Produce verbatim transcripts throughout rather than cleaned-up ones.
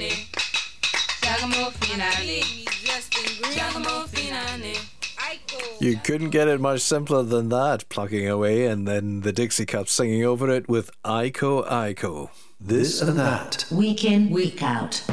You couldn't get it much simpler than that, plugging away, and then the Dixie Cups singing over it with Aiko Aiko. This and that. Week in, week out.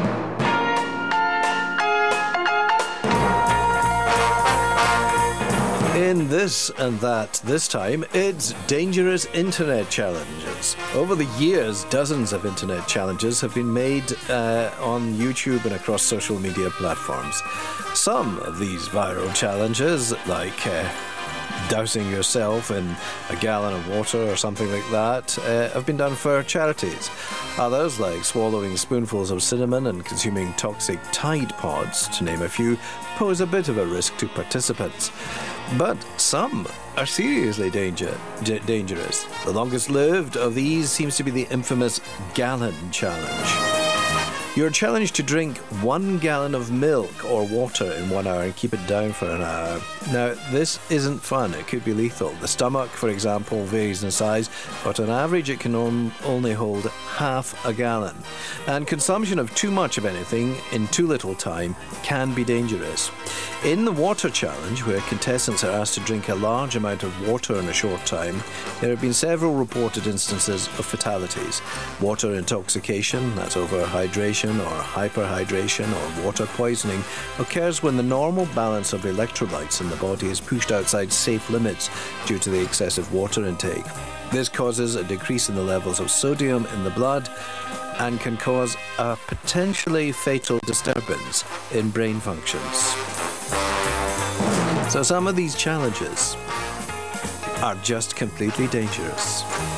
In This and That, this time, it's Dangerous Internet Challenges. Over the years, dozens of internet challenges have been made uh, on YouTube and across social media platforms. Some of these viral challenges, like uh, dousing yourself in a gallon of water or something like that, uh, have been done for charities. Others, like swallowing spoonfuls of cinnamon and consuming toxic Tide Pods, to name a few, pose a bit of a risk to participants. But some are seriously danger, d- dangerous. The longest lived of these seems to be the infamous Gallon Challenge. You're challenged to drink one gallon of milk or water in one hour and keep it down for an hour. Now, this isn't fun. It could be lethal. The stomach, for example, varies in size, but on average it can on- only hold half a gallon. And consumption of too much of anything in too little time can be dangerous. In the Water Challenge, where contestants are asked to drink a large amount of water in a short time, there have been several reported instances of fatalities. Water intoxication, that's overhydration or hyperhydration or water poisoning, occurs when the normal balance of electrolytes in the body is pushed outside safe limits due to the excessive water intake. This causes a decrease in the levels of sodium in the blood and can cause a potentially fatal disturbance in brain functions. So some of these challenges are just completely dangerous.